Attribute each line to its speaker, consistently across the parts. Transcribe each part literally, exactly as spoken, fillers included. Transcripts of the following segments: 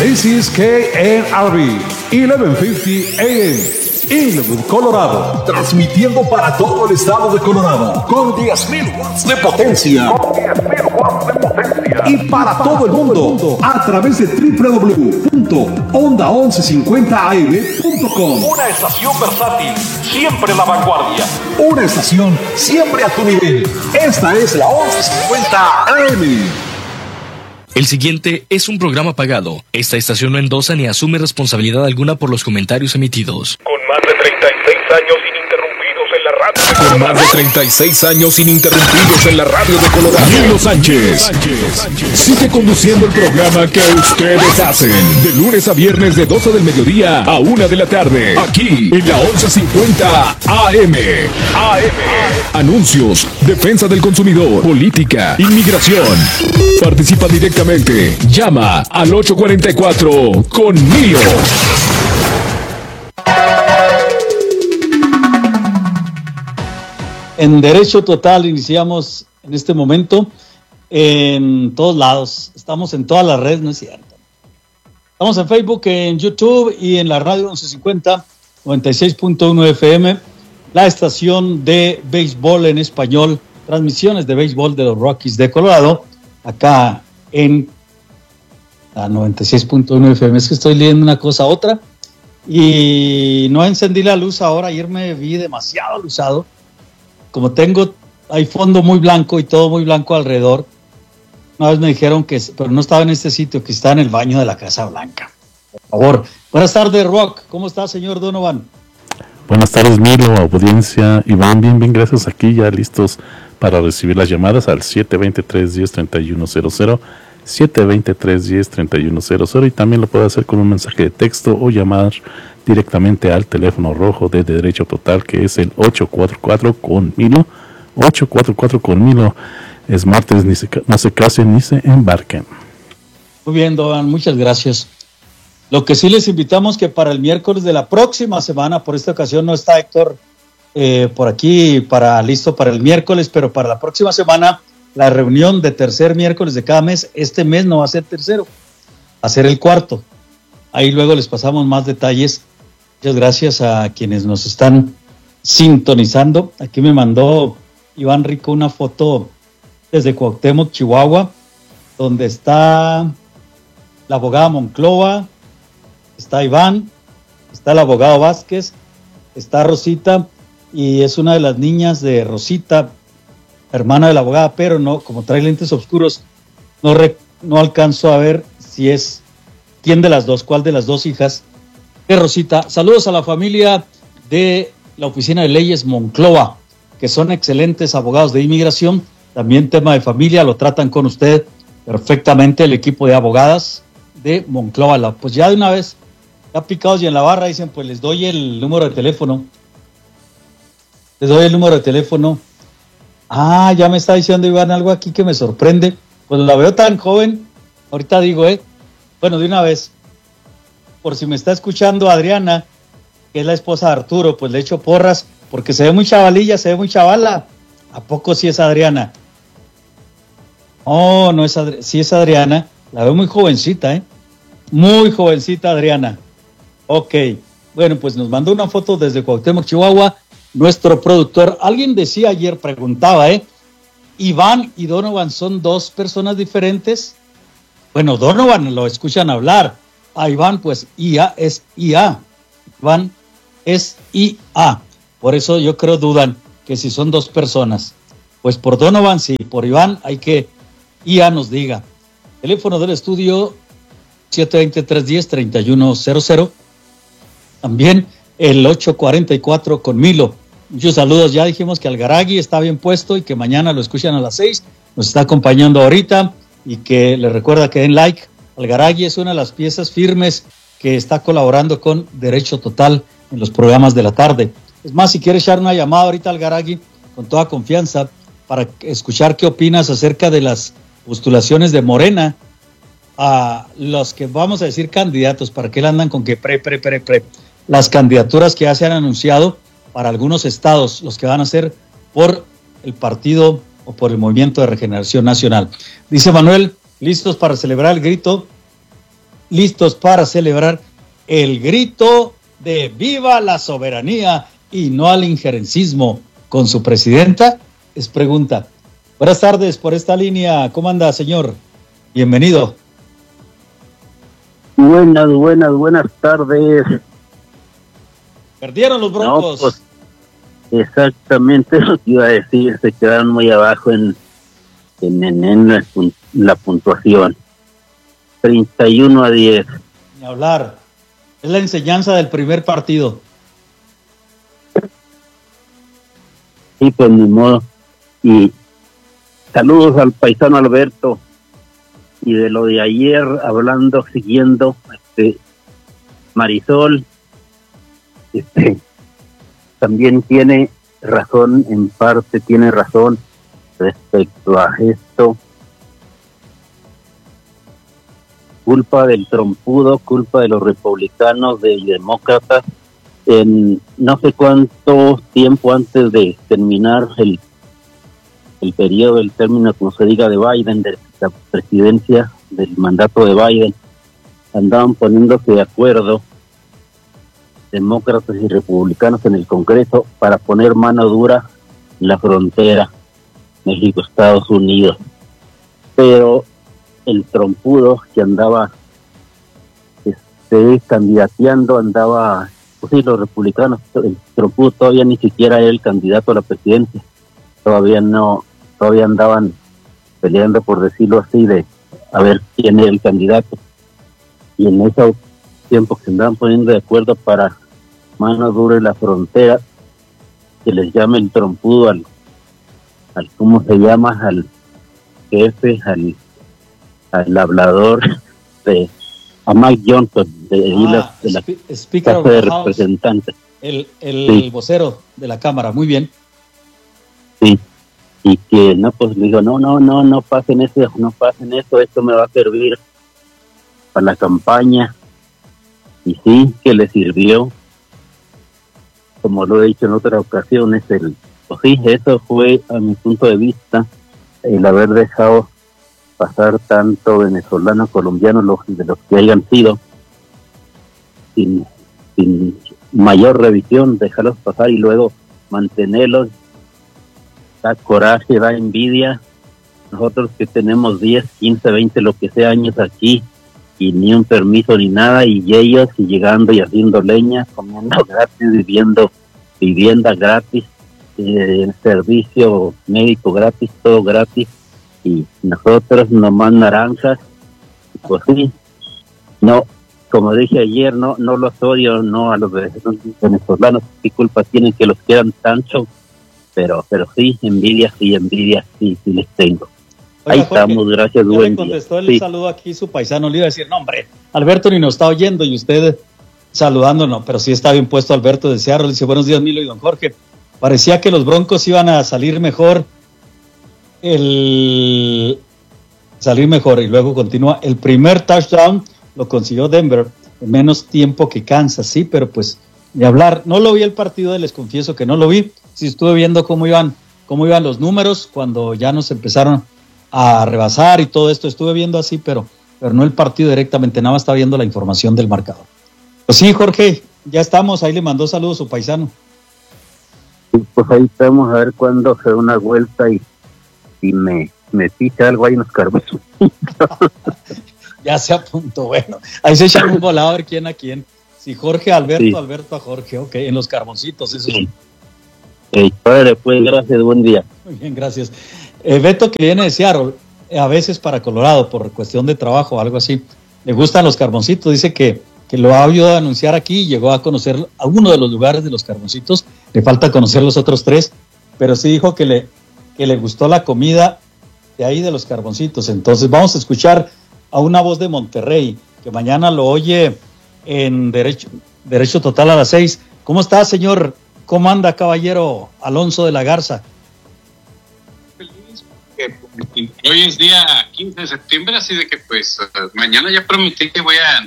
Speaker 1: This is K N R B, eleven fifty A M, Inglewood, Colorado. Transmitiendo para todo el estado de Colorado con diez mil watts de potencia. Con diez mil watts de potencia. Y para todo el mundo a través de doble u doble u doble u punto onda once cincuenta a m punto com. Una estación versátil, siempre en la vanguardia. Una estación siempre a tu nivel. Esta es la once cincuenta A M.
Speaker 2: El siguiente es un programa pagado. Esta estación no endosa ni asume responsabilidad alguna por los comentarios emitidos.
Speaker 3: Con más de treinta y seis años ininterrumpidos en la radio.
Speaker 4: Con más de treinta y seis años ininterrumpidos en la radio de Colorado.
Speaker 5: Milo Sánchez. Sánchez sigue conduciendo el programa que ustedes hacen. De lunes a viernes de doce del mediodía a una de la tarde. Aquí en la once cincuenta A M. A M. Anuncios, defensa del consumidor, política, inmigración. Participa directamente. Llama al ocho cuarenta y cuatro con Milo.
Speaker 6: En Derecho Total iniciamos en este momento en todos lados. Estamos en todas las redes, no es cierto. Estamos en Facebook, en YouTube y en la radio once cincuenta, noventa y seis punto uno F M, la estación de béisbol en español, transmisiones de béisbol de los Rockies de Colorado, acá en la noventa y seis punto uno F M. Es que estoy leyendo una cosa a otra y no encendí la luz ahora. Ayer me vi demasiado luzado. Como tengo, hay fondo muy blanco y todo muy blanco alrededor. Una vez me dijeron que, pero no estaba en este sitio, que está en el baño de la Casa Blanca. Por favor. Buenas tardes, Rock. ¿Cómo está, señor Donovan?
Speaker 7: Buenas tardes, Milo, audiencia. Iván, bien, bien, gracias. Aquí ya listos para recibir las llamadas al siete dos tres, uno cero, tres uno cero cero, siete dos tres, uno cero, tres uno cero cero, y también lo puede hacer con un mensaje de texto o llamar directamente al teléfono rojo de Derecho Total, que es el ocho cuatro cuatro con Milo, ocho cuatro cuatro con Milo. Es martes, ni se, no se casen ni se embarquen.
Speaker 6: Muy bien, Donovan, muchas gracias. Lo que sí les invitamos que para el miércoles de la próxima semana, por esta ocasión no está Héctor eh, por aquí para listo para el miércoles, pero para la próxima semana, la reunión de tercer miércoles de cada mes, este mes no va a ser tercero, va a ser el cuarto. Ahí luego les pasamos más detalles. Muchas gracias a quienes nos están sintonizando. Aquí me mandó Iván Rico una foto desde Cuauhtémoc, Chihuahua, donde está la abogada Monclova, está Iván, está el abogado Vázquez, está Rosita, y es una de las niñas de Rosita, hermana de la abogada, pero no, como trae lentes oscuros, no, re, no alcanzo a ver si es quién de las dos, cuál de las dos hijas de Rosita. Saludos a la familia de la Oficina de Leyes Monclova, que son excelentes abogados de inmigración. También tema de familia, lo tratan con usted perfectamente el equipo de abogadas de Monclova. Pues ya de una vez, ya picados y en la barra, dicen, pues les doy el número de teléfono. Les doy el número de teléfono. Ah, ya me está diciendo Iván algo aquí que me sorprende. Pues la veo tan joven. Ahorita digo, eh. Bueno, de una vez, por si me está escuchando Adriana, que es la esposa de Arturo, pues le echo porras, porque se ve muy chavalilla, se ve muy chavala. ¿A poco sí es Adriana? Oh, no es Adriana, sí es Adriana. La veo muy jovencita, ¿eh? Muy jovencita Adriana. Ok, bueno, pues nos mandó una foto desde Cuauhtémoc, Chihuahua, nuestro productor. Alguien decía ayer, preguntaba, ¿eh? ¿Iván y Donovan son dos personas diferentes? Bueno, Donovan lo escuchan hablar. A Iván, pues, I A es I A. Iván es I A. Por eso yo creo dudan que si son dos personas. Pues por Donovan sí, por Iván hay que I A nos diga. Teléfono del estudio siete dos cero, tres uno cero, tres uno cero cero. También el ocho cuarenta y cuatro con Milo. Muchos saludos. Ya dijimos que Algaragui está bien puesto y que mañana lo escuchan a las seis. Nos está acompañando ahorita y que les recuerda que den like. Algaragui es una de las piezas firmes que está colaborando con Derecho Total en los programas de la tarde. Es más, si quieres echar una llamada ahorita al Garagui, con toda confianza, para escuchar qué opinas acerca de las postulaciones de Morena a los que vamos a decir candidatos, para que le andan con que pre, pre, pre, pre. Las candidaturas que ya se han anunciado para algunos estados, los que van a ser por el partido o por el Movimiento de Regeneración Nacional. Dice Manuel, listos para celebrar el grito listos para celebrar el grito de viva la soberanía y no al injerencismo con su presidenta? Es pregunta. Buenas tardes por esta línea. ¿Cómo anda, señor? Bienvenido.
Speaker 8: Buenas, buenas, buenas tardes.
Speaker 6: Perdieron los Broncos.
Speaker 8: No, pues, exactamente lo que iba a decir. Se quedaron muy abajo en, en, en, en la, la puntuación. treinta y uno a diez.
Speaker 6: Ni hablar. Es la enseñanza del primer partido.
Speaker 8: Sí, pues ni modo. Y saludos al paisano Alberto. Y de lo de ayer, hablando, siguiendo, este, Marisol, este, también tiene razón, en parte tiene razón respecto a esto. Culpa del trompudo, culpa de los republicanos, de demócratas. En no sé cuánto tiempo antes de terminar el el periodo, el término, como se diga, de Biden, de la presidencia, del mandato de Biden, andaban poniéndose de acuerdo demócratas y republicanos en el Congreso para poner mano dura en la frontera México-Estados Unidos. Pero el trompudo que andaba este, candidateando, andaba, pues sí, los republicanos, el trompudo todavía ni siquiera era el candidato a la presidencia, todavía no, todavía andaban peleando, por decirlo así, de a ver quién era el candidato. Y en ese tiempo que andaban poniendo de acuerdo para mano dura en la frontera, que les llame el trompudo al, al ¿cómo se llama? Al jefe, al, al hablador de a Mike Johnson, de,
Speaker 6: ah,
Speaker 8: de la
Speaker 6: Speaker
Speaker 8: Casa de Representantes.
Speaker 6: El, el
Speaker 8: sí.
Speaker 6: vocero de la Cámara, muy bien.
Speaker 8: Sí, y que no, pues le digo, no, no, no, no pasen eso, no pasen eso, esto me va a servir para la campaña. Y sí, que le sirvió, como lo he dicho en otras ocasiones, el, pues sí, eso fue, a mi punto de vista, el haber dejado pasar tanto venezolanos, colombianos, los, de los que hayan sido, sin, sin mayor revisión, dejarlos pasar y luego mantenerlos. Da coraje, da envidia. Nosotros que tenemos diez, quince, veinte, lo que sea años aquí, y ni un permiso ni nada, y ellos y llegando y haciendo leña, comiendo gratis, viviendo vivienda gratis, eh, servicio médico gratis, todo gratis, y nosotros nomás naranjas. Pues sí, no, como dije ayer, no no los odio, no a los venezolanos, qué culpa tienen que los quieran tanto, pero pero sí, envidia, sí, envidia, sí, sí les tengo.
Speaker 6: Oiga,
Speaker 8: ahí
Speaker 6: Jorge,
Speaker 8: estamos, gracias,
Speaker 6: ya
Speaker 8: buen
Speaker 6: le contestó
Speaker 8: día.
Speaker 6: el
Speaker 8: Sí.
Speaker 6: saludo aquí su paisano, le iba a decir, no hombre, Alberto ni nos está oyendo y usted saludándonos, pero sí está bien puesto Alberto de Seattle, dice, buenos días Milo y don Jorge, parecía que los Broncos iban a salir mejor, el salir mejor, y luego continúa, el primer touchdown lo consiguió Denver en menos tiempo que Kansas, sí, pero pues, de hablar, no lo vi el partido, les confieso que no lo vi, sí estuve viendo cómo iban, cómo iban los números, cuando ya nos empezaron a rebasar y todo esto, estuve viendo así, pero, pero no el partido directamente, nada más estaba viendo la información del marcador. Pues sí, Jorge, ya estamos, ahí le mandó saludos a su paisano.
Speaker 8: Sí, pues ahí estamos, a ver cuándo se da una vuelta y, y me, me pica algo ahí en los carbones.
Speaker 6: Ya se apuntó, bueno, ahí se echan un volado a ver quién a quién. Si Jorge a Alberto,
Speaker 8: Sí.
Speaker 6: Alberto a Jorge, ok, en los carboncitos, eso sí.
Speaker 8: Sí. Hey, padre, pues gracias, buen día.
Speaker 6: Muy bien, gracias. Eh, Beto, que viene de Seattle, eh, a veces para Colorado, por cuestión de trabajo o algo así, le gustan los carboncitos, dice que, que lo ha ayudado a anunciar aquí, llegó a conocer a uno de los lugares de los carboncitos, le falta conocer los otros tres, pero sí dijo que le, que le gustó la comida de ahí de los carboncitos. Entonces vamos a escuchar a una voz de Monterrey, que mañana lo oye en Derecho, Derecho Total a las seis. ¿Cómo está, señor? ¿Cómo anda, caballero Alonso de la Garza?
Speaker 9: Feliz porque hoy es día quince de septiembre, así de que pues mañana ya prometí que voy a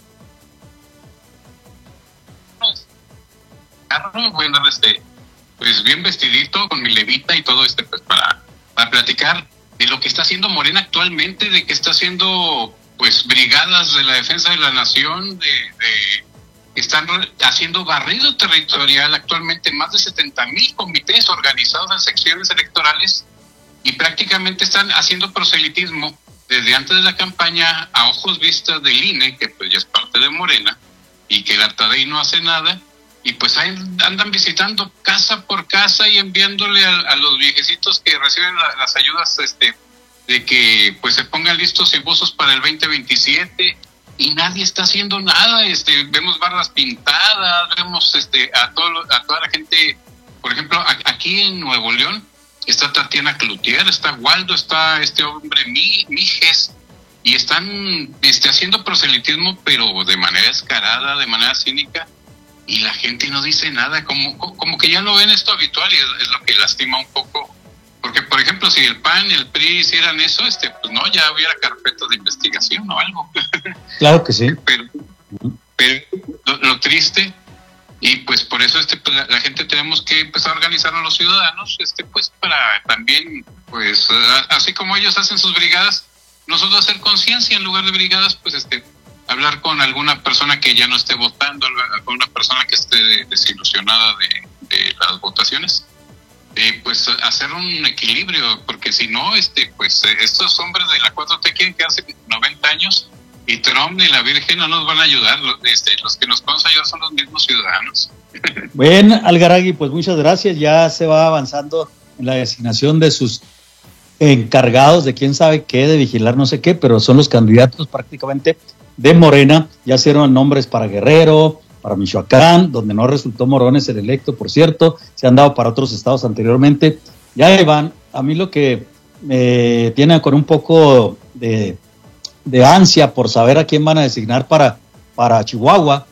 Speaker 9: voy a andar este, pues bien vestidito con mi levita y todo este pues para, para platicar de lo que está haciendo Morena actualmente, de que está haciendo pues brigadas de la defensa de la nación, de, de están haciendo barrido territorial actualmente, más de setenta mil comités organizados en secciones electorales, y prácticamente están haciendo proselitismo desde antes de la campaña a ojos vistas del I N E, que pues ya es parte de Morena, y que el Artadey no hace nada, y pues ahí andan visitando casa por casa y enviándole a, a los viejecitos que reciben la, las ayudas este de que pues se pongan listos y buzos para el veinte veintisiete, y nadie está haciendo nada. Este vemos barras pintadas, vemos este a todo a toda la gente, por ejemplo, a, aquí en Nuevo León está Tatiana Cloutier, está Waldo, está este hombre Mijes, y están este haciendo proselitismo, pero de manera descarada, de manera cínica, y la gente no dice nada, como como que ya no ven esto habitual, y es, es lo que lastima un poco. Porque, por ejemplo, si el P A N y el P R I hicieran eso, este, pues no, ya hubiera carpetas de investigación o algo.
Speaker 6: Claro que sí.
Speaker 9: Pero, pero lo, lo triste, y pues por eso este, pues, la, la gente tenemos que empezar a organizar a los ciudadanos, este, pues para también, pues, a, así como ellos hacen sus brigadas, nosotros hacer conciencia en lugar de brigadas, pues, este, hablar con alguna persona que ya no esté votando, con una persona que esté desilusionada de, de las votaciones. Eh, pues hacer un equilibrio, porque si no, este, pues estos hombres de la cuatro T quieren que hace noventa años, y Trump ni la Virgen no nos van a ayudar. Los, este, los que nos van a ayudar son los mismos ciudadanos.
Speaker 6: Bueno, Algaragui, pues muchas gracias. Ya se va avanzando en la designación de sus encargados de quién sabe qué, de vigilar no sé qué, pero son los candidatos prácticamente de Morena. Ya hicieron nombres para Guerrero, para Michoacán, donde no resultó Morones el electo, por cierto, se han dado para otros estados anteriormente. Ya van, a mí lo que me tiene con un poco de, de ansia por saber a quién van a designar para, para Chihuahua,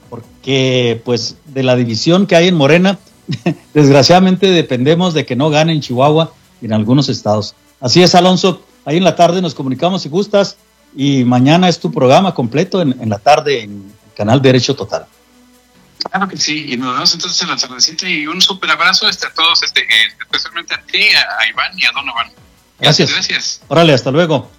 Speaker 6: porque pues de la división que hay en Morena, desgraciadamente dependemos de que no gane en Chihuahua y en algunos estados. Así es, Alonso, ahí en la tarde nos comunicamos si gustas, y mañana es tu programa completo en, en la tarde en el canal Derecho Total.
Speaker 9: Claro que sí, y nos vemos entonces en la tardecita, y un súper abrazo este, a todos, este, eh, especialmente a ti, a, a Iván y a Donovan.
Speaker 6: Gracias.
Speaker 9: Gracias.
Speaker 6: Órale, hasta luego.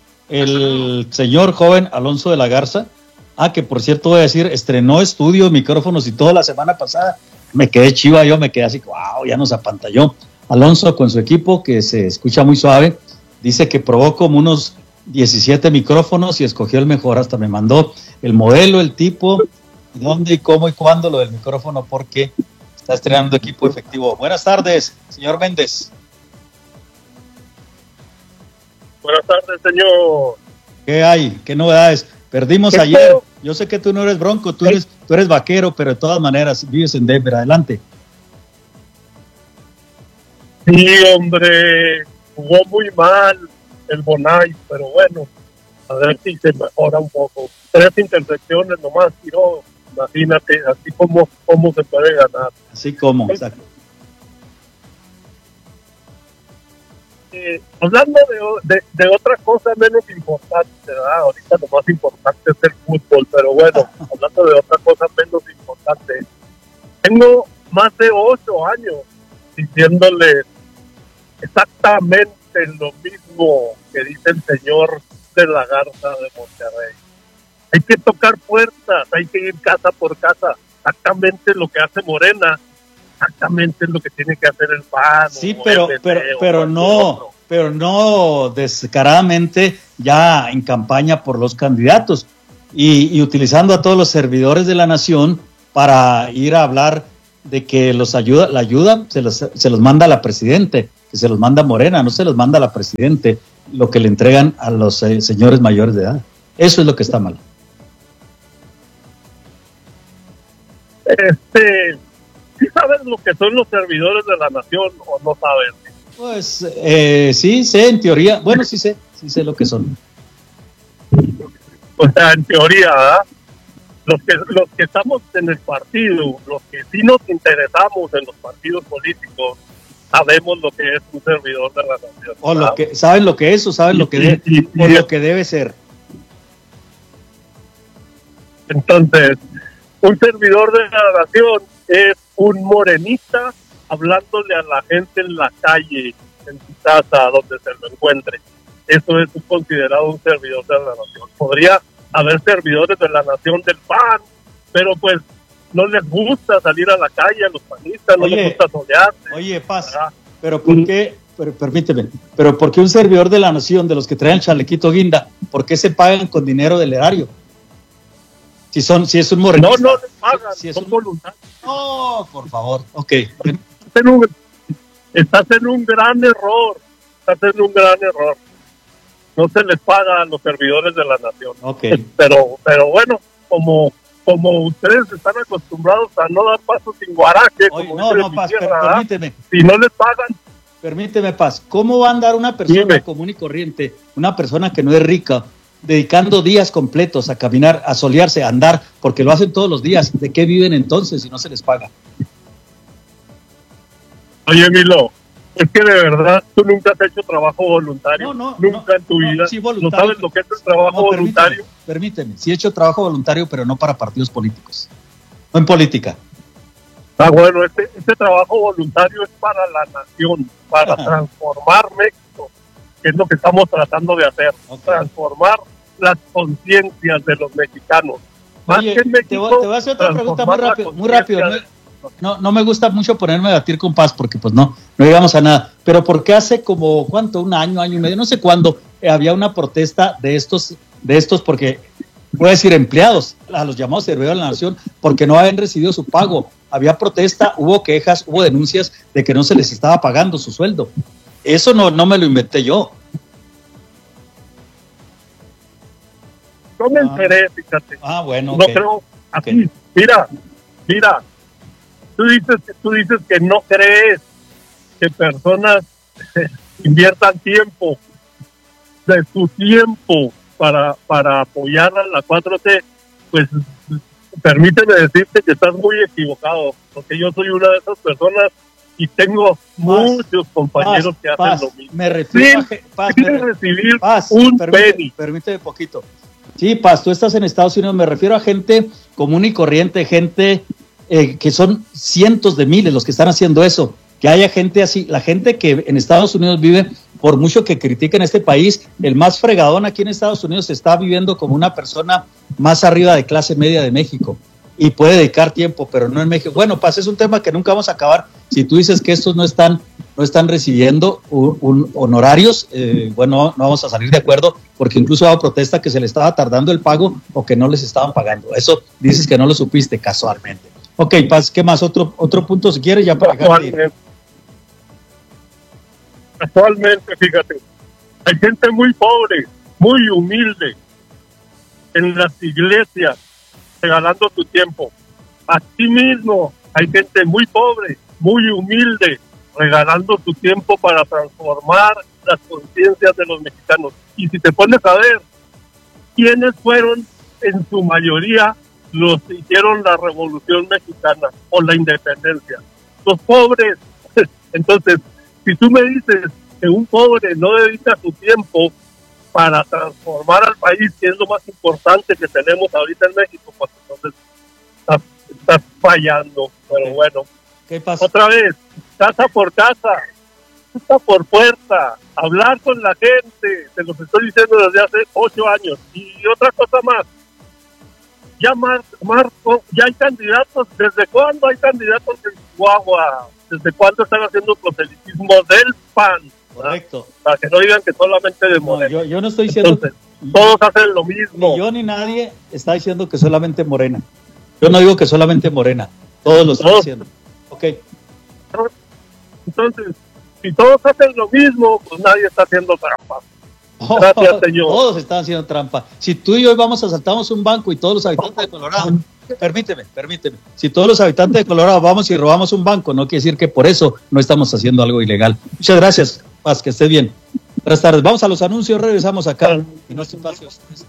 Speaker 6: El hasta señor luego. Joven Alonso de la Garza, ah, que por cierto voy a decir, estrenó estudio, micrófonos y todo la semana pasada. Me quedé chiva, yo me quedé así, wow, ya nos apantalló. Alonso con su equipo, que se escucha muy suave, dice que probó como unos diecisiete micrófonos y escogió el mejor, hasta me mandó el modelo, el tipo, dónde y cómo y cuándo lo del micrófono, porque está estrenando equipo efectivo. Buenas tardes, señor Méndez.
Speaker 10: Buenas tardes, señor.
Speaker 6: ¿Qué hay? ¿Qué novedades? Perdimos
Speaker 10: ¿Qué
Speaker 6: ayer.
Speaker 10: fue?
Speaker 6: Yo sé que tú no eres bronco, tú eres, tú eres vaquero, pero de todas maneras vives en Denver. Adelante.
Speaker 10: Sí, hombre, jugó muy mal el Bonai, pero bueno, a ver si se mejora un poco. Tres intercepciones nomás tiró, imagínate, así como, como se puede ganar.
Speaker 6: Así como, exacto.
Speaker 10: Eh, hablando de, de, de otra cosa menos importante, ¿verdad? Ahorita lo más importante es el fútbol, pero bueno, hablando de otra cosa menos importante, tengo más de ocho años diciéndole exactamente lo mismo que dice el señor de la Garza de Monterrey. Hay que tocar puertas, hay que ir casa por casa, exactamente lo que hace Morena, exactamente lo que tiene que hacer el P A N.
Speaker 6: Sí, pero, pero, pero no, pero no descaradamente ya en campaña por los candidatos y, y utilizando a todos los servidores de la nación para ir a hablar de que los ayuda, la ayuda se los, se los manda a la Presidente, que se los manda Morena, no se los manda a la Presidente, lo que le entregan a los eh, señores mayores de edad. Eso es lo que está mal.
Speaker 10: Este, ¿sí sabes lo que son los servidores de la nación o no sabes?
Speaker 6: Pues eh, sí, sé en teoría, bueno, sí sé, sí sé lo que son.
Speaker 10: O sea, en teoría, ¿verdad? Los que, los que estamos en el partido, los que sí nos interesamos en los partidos políticos, sabemos lo que es un servidor de la nación.
Speaker 6: O lo que, saben lo que es o saben lo que, de,
Speaker 10: y, y,
Speaker 6: o lo que debe ser.
Speaker 10: Entonces, un servidor de la nación es un morenista hablándole a la gente en la calle, en su casa, donde se lo encuentre. eso es considerado un servidor de la nación. Podría haber servidores de la nación del P A N, pero pues no les gusta salir a la calle a los panistas, no
Speaker 6: Oye,
Speaker 10: les gusta solearse.
Speaker 6: Oye, Paz, pero ¿por qué? Pero, permíteme, pero ¿por qué un servidor de la nación, de los que traen el chalequito guinda, por qué se pagan con dinero del erario? Si son, si es un morenista.
Speaker 10: No, no les pagan,
Speaker 6: si es
Speaker 10: son
Speaker 6: un...
Speaker 10: voluntarios.
Speaker 6: No, por favor, ok.
Speaker 10: Estás en, un, estás en un gran error, estás en un gran error. No se les paga a los servidores de la nación.
Speaker 6: Okay.
Speaker 10: Pero, pero bueno, como, como ustedes están acostumbrados a no dar paso sin guarache,
Speaker 6: Oye,
Speaker 10: como
Speaker 6: no, no, Paz, per, permíteme.
Speaker 10: Si no les pagan.
Speaker 6: Permíteme, Paz, ¿cómo va a andar una persona Dime. común y corriente, una persona que no es rica, dedicando días completos a caminar, a solearse, a andar, porque lo hacen todos los días? ¿De qué viven entonces si no se les paga?
Speaker 10: Oye, Milo, es que de verdad tú nunca has hecho trabajo voluntario.
Speaker 6: No, no,
Speaker 10: nunca
Speaker 6: no,
Speaker 10: en tu
Speaker 6: no,
Speaker 10: vida.
Speaker 6: Sí,
Speaker 10: no sabes lo que es el trabajo
Speaker 6: no,
Speaker 10: voluntario.
Speaker 6: Permíteme, permíteme, sí he hecho trabajo voluntario, pero no para partidos políticos, no en política.
Speaker 10: Ah, bueno, este, este trabajo voluntario es para la nación, para Ajá. transformar México, que es lo que estamos tratando de hacer, okay. transformar las conciencias de los mexicanos. Más
Speaker 6: Oye,
Speaker 10: que en México,
Speaker 6: te, voy, te voy a hacer otra pregunta muy rápido, muy rápido. No, no, no me gusta mucho ponerme a debatir con Paz porque pues no, no llegamos a nada. Pero porque hace como, ¿cuánto? Un año, año y medio, no sé cuándo, eh, había una protesta de estos, de estos porque, voy a decir empleados, a los llamados servidores de la nación, porque no habían recibido su pago. Había protesta, hubo quejas, hubo denuncias de que no se les estaba pagando su sueldo. Eso no, no me lo inventé yo.
Speaker 10: No me enteré, ah. fíjate.
Speaker 6: Ah, bueno.
Speaker 10: No
Speaker 6: okay.
Speaker 10: creo, aquí,
Speaker 6: okay.
Speaker 10: mira, mira, tú dices, tú dices que no crees que personas inviertan tiempo, de su tiempo, para, para apoyar a la cuatro T, pues permíteme decirte que estás muy equivocado, porque yo soy una de esas personas y tengo Paz, muchos compañeros Paz, que hacen
Speaker 6: Paz,
Speaker 10: lo mismo.
Speaker 6: Me refiero
Speaker 10: sin,
Speaker 6: a Paz,
Speaker 10: sin
Speaker 6: me
Speaker 10: recibir
Speaker 6: Paz,
Speaker 10: un
Speaker 6: permíteme,
Speaker 10: penny.
Speaker 6: Permíteme poquito. Sí, Paz, tú estás en Estados Unidos, me refiero a gente común y corriente, gente eh, que son cientos de miles los que están haciendo eso, que haya gente así, la gente que en Estados Unidos vive, por mucho que critiquen este país, el más fregadón aquí en Estados Unidos está viviendo como una persona más arriba de clase media de México y puede dedicar tiempo, pero no en México. Bueno, Paz, es un tema que nunca vamos a acabar. Si tú dices que estos no están, no están recibiendo un, un honorarios, eh, bueno, no vamos a salir de acuerdo, porque incluso hubo protesta que se le estaba tardando el pago o que no les estaban pagando. Eso dices que no lo supiste casualmente. Ok, Paz, ¿qué más? Otro, otro punto si quieres ya para
Speaker 10: Actualmente, actualmente, fíjate, hay gente muy pobre, muy humilde en las iglesias, regalando tu tiempo. Asimismo, hay gente muy pobre, muy humilde, regalando tu tiempo para transformar las conciencias de los mexicanos. Y si te pones a ver, ¿quiénes fueron en su mayoría los que hicieron la Revolución Mexicana o la independencia? Los pobres. Entonces, si tú me dices que un pobre no dedica su tiempo para transformar al país, que es lo más importante que tenemos ahorita en México, pues entonces estás, estás fallando. Pero
Speaker 6: ¿Qué?
Speaker 10: bueno,
Speaker 6: ¿Qué pasa?
Speaker 10: Otra vez, casa por casa, puerta por puerta, hablar con la gente, te los estoy diciendo desde hace ocho años. Y otra cosa más, ya Mar, Marco, ya hay candidatos. ¿Desde cuándo hay candidatos en Chihuahua? ¿Desde cuándo están haciendo proselitismo del P A N?
Speaker 6: Correcto.
Speaker 10: Para que no digan que solamente de Morena.
Speaker 6: No, yo, yo no estoy diciendo...
Speaker 10: Entonces, todos hacen lo mismo.
Speaker 6: Ni yo ni nadie está diciendo que solamente Morena. Yo no digo que solamente Morena. Todos lo están diciendo. Ok.
Speaker 10: Entonces, si todos hacen lo mismo, pues nadie está haciendo trampa. Gracias,
Speaker 6: Oh,
Speaker 10: señor.
Speaker 6: todos están haciendo trampa. Si tú y yo vamos a asaltamos un banco y todos los habitantes de Colorado, permíteme, permíteme, si todos los habitantes de Colorado vamos y robamos un banco, no quiere decir que por eso no estamos haciendo algo ilegal. Muchas gracias, Paz, que estés bien. Buenas tardes. Vamos a los anuncios, regresamos acá en nuestro espacio.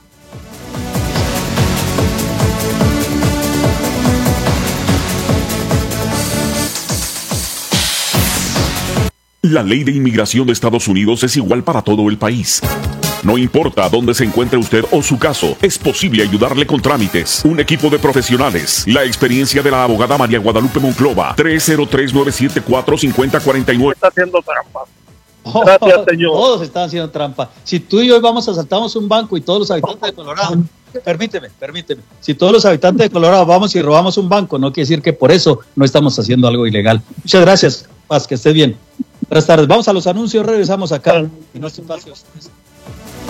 Speaker 5: La ley de inmigración de Estados Unidos es igual para todo el país. No importa dónde se encuentre usted o su caso, es posible ayudarle con trámites. Un equipo de profesionales. La experiencia de la abogada María Guadalupe Monclova. tres cero tres, nueve siete cuatro, cinco cero cuatro nueve.
Speaker 10: Está haciendo trampa. Gracias, señor.
Speaker 6: Todos están haciendo trampa. Si tú y yo vamos a asaltamos un banco y todos los habitantes de Colorado, permíteme, permíteme, si todos los habitantes de Colorado vamos y robamos un banco, no quiere decir que por eso no estamos haciendo algo ilegal. Muchas gracias, Paz, que estés bien. Buenas tardes. Vamos a los anuncios, regresamos acá en nuestro espacio.